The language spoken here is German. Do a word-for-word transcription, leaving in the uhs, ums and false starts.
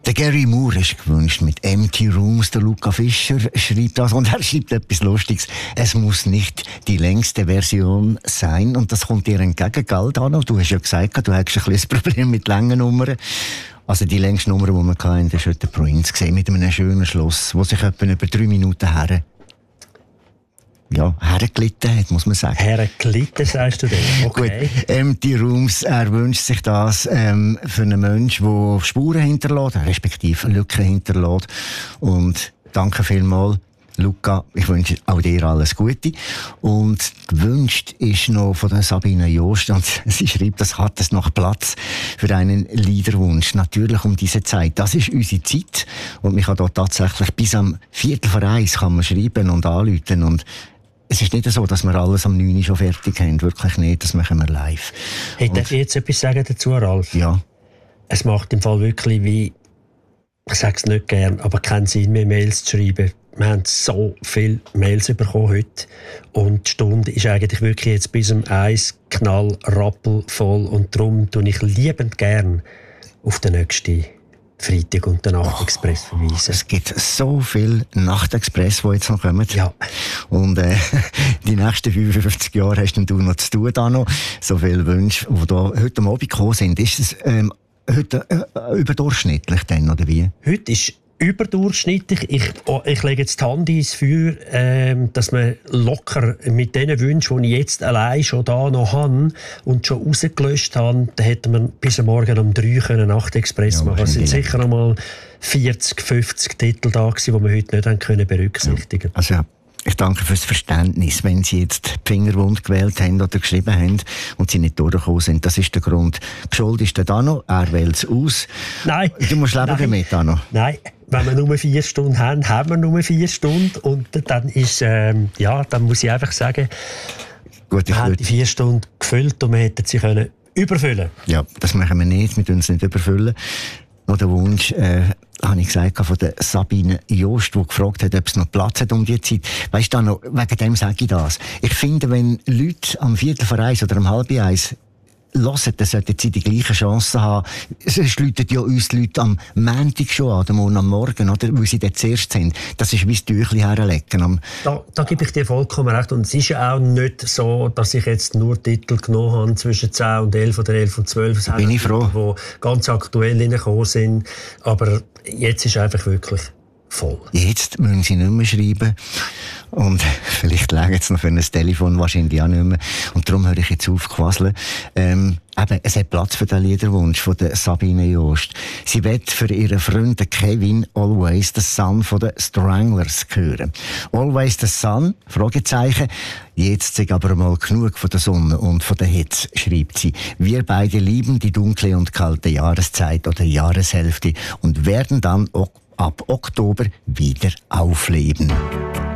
Der Gary Moore ist gewünscht mit Empty Rooms. Der Luca Fischer schreibt das und er schreibt etwas Lustiges. Es muss nicht die längste Version sein und das kommt dir entgegen, Galdano. Du hast ja gesagt, du hast ein bisschen ein Problem mit langen Nummern. Also die längste Nummer, die wir hatten, das war der Prince gesehen, mit einem schönen Schluss, wo sich etwa über drei Minuten her ja, hergelitten hat, muss man sagen. Hergelitten, sagst du denn? Okay. Gut, Empty Rooms, er wünscht sich das ähm, für einen Menschen, der Spuren hinterlässt, respektive Lücken hinterlässt. Und danke vielmals, Luca, ich wünsche auch dir alles Gute. Und gewünscht ist noch von der Sabine Jost, und sie schreibt, das hat es noch Platz für einen Liederwunsch. Natürlich um diese Zeit. Das ist unsere Zeit. Und man kann dort tatsächlich bis am Viertel vor eins kann man schreiben und anrufen. Und es ist nicht so, dass wir alles am neun Uhr schon fertig haben. Wirklich nicht, das machen wir live. Hey, darf ich jetzt etwas sagen dazu, Ralf? Ja. Es macht im Fall wirklich wie, ich sage es nicht gern, aber keinen Sinn mehr, Mails zu schreiben. Wir haben so viele Mails bekommen heute und die Stunde ist eigentlich wirklich jetzt bis um eins knall, rappelvoll und darum tue ich liebend gern auf den nächsten Freitag und den Nachtexpress verweisen. Es gibt so viele Nachtexpress, die jetzt noch kommen. Ja. Und äh, die nächsten fünfundfünfzig Jahre hast du noch zu tun, da noch. So viele Wünsche, die da heute Abend gekommen sind. Ist es ähm, heute äh, überdurchschnittlich denn, oder wie? Heute ist überdurchschnittlich. Ich, oh, ich lege jetzt die Hand ins Feuer, ähm, dass man locker mit den Wünschen, die ich jetzt allein schon da noch habe und schon rausgelöscht habe, da hätte man bis am Morgen um drei können Nachtexpress ja, machen. Es sind sicher noch mal vierzig, fünfzig Titel da gewesen, die wir heute nicht haben können berücksichtigen. Ja. Also ja. Ich danke fürs Verständnis, wenn Sie jetzt die Fingerwunde gewählt haben oder geschrieben haben und Sie nicht durchgekommen sind. Das ist der Grund. Schuld ist der Dano, er wählt es aus. Nein. Du musst leben damit, Dano. Nein, wenn wir nur vier Stunden haben, haben wir nur vier Stunden. Und dann ist, ähm, ja, dann muss ich einfach sagen, Gut, wir haben die vier Stunden gefüllt und wir hätten sie können überfüllen. Ja, das machen wir nicht, wir tun es nicht überfüllen. Noch der Wunsch, äh, habe ich gesagt, von der Sabine Jost, die gefragt hat, ob es noch Platz hat um die Zeit. Weißt du, noch, wegen dem sage ich das. Ich finde, wenn Leute am Viertel vor eins oder am halb eins hören, dann sollten sie die gleichen Chancen haben. Sonst läuten ja uns die Leute am Montag schon an, oder am Morgen, oder, weil sie dort zuerst sind. Das ist wie das Tüchli herlegen. Da, da gebe ich dir vollkommen recht. Und es ist ja auch nicht so, dass ich jetzt nur Titel genommen habe zwischen zehn und elf oder elf und zwölf. Da bin ich froh. Die ganz aktuell reingekommen sind. Aber jetzt ist einfach wirklich voll. Jetzt müssen sie nicht mehr schreiben. Und vielleicht legen sie noch für ein Telefon, wahrscheinlich auch nicht mehr. Und darum höre ich jetzt auf quasseln. Ähm, eben, es hat Platz für den Liederwunsch von der Sabine Jost. Sie wird für ihren Freund Kevin Always the Sun von den Stranglers hören. Always the Sun? Fragezeichen. Jetzt sag aber mal genug von der Sonne und von der Hitze, schreibt sie. Wir beide lieben die dunkle und kalte Jahreszeit oder Jahreshälfte und werden dann auch ab Oktober wieder aufleben.